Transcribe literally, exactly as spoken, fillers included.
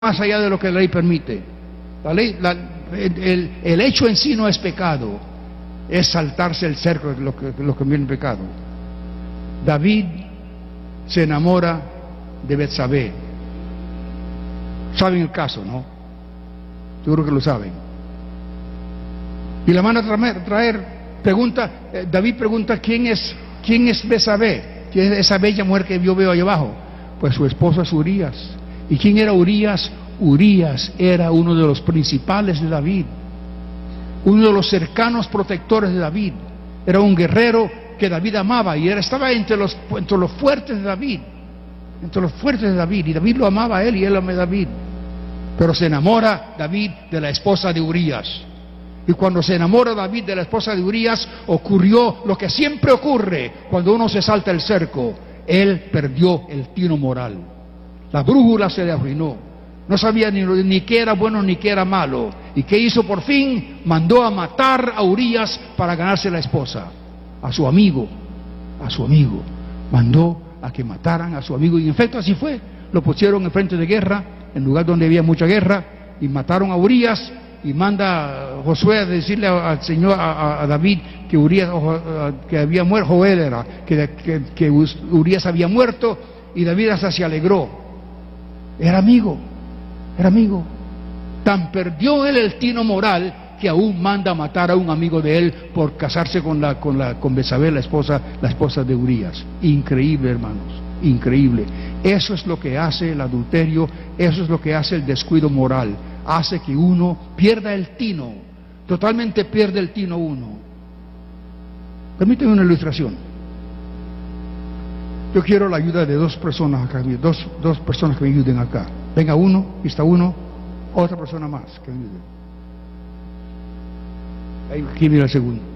más allá de lo que la ley permite. La ley, la, el, el hecho en sí no es pecado, es saltarse el cerco, lo que, lo que viene en pecado. David se enamora de Betsabé. Saben el caso, ¿no? Seguro que lo saben. Y la manda a traer, traer pregunta, eh, David pregunta quién es, quién es Betsabé, quién es esa bella mujer que yo veo ahí abajo. Pues su esposo es Urías. ¿Y quién era Urías? Urías era uno de los principales de David, uno de los cercanos protectores de David. Era un guerrero que David amaba y era, estaba entre los, entre los fuertes de David, entre los fuertes de David, y David lo amaba a él y él amaba a David. Pero se enamora David de la esposa de Urías, y cuando se enamora David de la esposa de Urías, ocurrió lo que siempre ocurre cuando uno se salta el cerco: él perdió el tino moral, la brújula se le arruinó, no sabía ni, ni qué era bueno ni qué era malo. ¿Y qué hizo por fin? Mandó a matar a Urías para ganarse la esposa, a su amigo, a su amigo, mandó a que mataran a su amigo, y en efecto así fue. Lo pusieron en frente de guerra, en lugar donde había mucha guerra, y mataron a Urías. Y manda a Josué a decirle al Señor, a, a David, que Urías que había muerto, Joel era, que, que, que Urías había muerto, y David hasta se alegró. Era amigo, era amigo. Tan perdió él el tino moral que aún manda a matar a un amigo de él por casarse con la con la con Betsabé, la esposa, la esposa de Urías. Increíble, hermanos, increíble. Eso es lo que hace el adulterio, eso es lo que hace el descuido moral. Hace que uno pierda el tino, totalmente pierde el tino uno. Permíteme una ilustración. Yo quiero la ayuda de dos personas acá, dos, dos personas que me ayuden acá. Venga uno, aquí está uno, otra persona más que me ayude. Aquí viene el segundo.